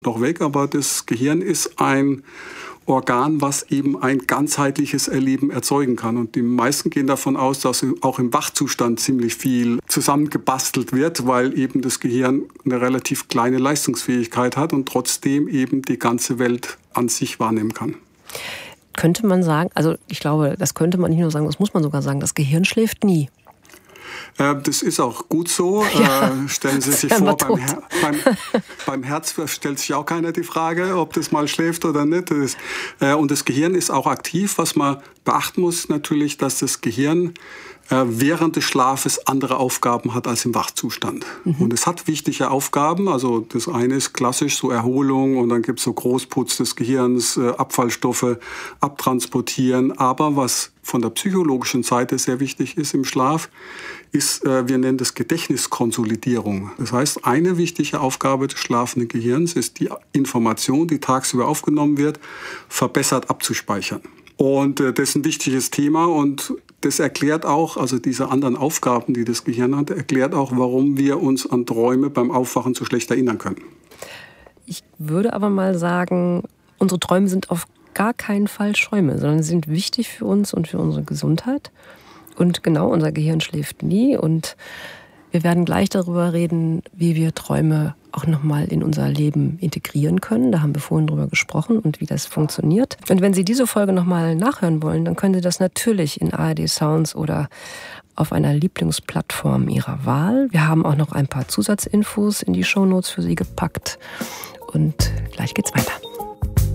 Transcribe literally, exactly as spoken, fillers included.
doch weg, aber das Gehirn ist ein Organ, was eben ein ganzheitliches Erleben erzeugen kann. Und die meisten gehen davon aus, dass auch im Wachzustand ziemlich viel zusammengebastelt wird, weil eben das Gehirn eine relativ kleine Leistungsfähigkeit hat und trotzdem eben die ganze Welt an sich wahrnehmen kann. Könnte man sagen, also ich glaube, das könnte man nicht nur sagen, das muss man sogar sagen, das Gehirn schläft nie. Das ist auch gut so. Ja, stellen Sie sich vor, beim, Her- beim, beim Herz stellt sich auch keiner die Frage, ob das mal schläft oder nicht. Das, äh, und das Gehirn ist auch aktiv. Was man beachten muss natürlich, dass das Gehirn äh, während des Schlafes andere Aufgaben hat als im Wachzustand. Mhm. Und es hat wichtige Aufgaben. Also das eine ist klassisch so Erholung und dann gibt es so Großputz des Gehirns, äh, Abfallstoffe abtransportieren. Aber was von der psychologischen Seite sehr wichtig ist im Schlaf, ist, äh, wir nennen das Gedächtniskonsolidierung. Das heißt, eine wichtige Aufgabe des schlafenden Gehirns ist, die Information, die tagsüber aufgenommen wird, verbessert abzuspeichern. Und äh, das ist ein wichtiges Thema und das erklärt auch, also diese anderen Aufgaben, die das Gehirn hat, erklärt auch, warum wir uns an Träume beim Aufwachen so schlecht erinnern können. Ich würde aber mal sagen, unsere Träume sind auf gar keinen Fall Schäume, sondern sie sind wichtig für uns und für unsere Gesundheit. Und genau, unser Gehirn schläft nie und wir werden gleich darüber reden, wie wir Träume auch nochmal in unser Leben integrieren können. Da haben wir vorhin drüber gesprochen und wie das funktioniert. Und wenn Sie diese Folge nochmal nachhören wollen, dann können Sie das natürlich in A R D Sounds oder auf einer Lieblingsplattform Ihrer Wahl. Wir haben auch noch ein paar Zusatzinfos in die Shownotes für Sie gepackt. Und gleich geht's weiter.